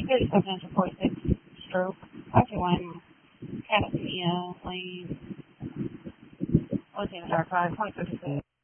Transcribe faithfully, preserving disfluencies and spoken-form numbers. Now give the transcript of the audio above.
thirty-seven inch forty-six stroke. Actually, one Caterpillar, lane, what's in the dark five, twenty fifty-six.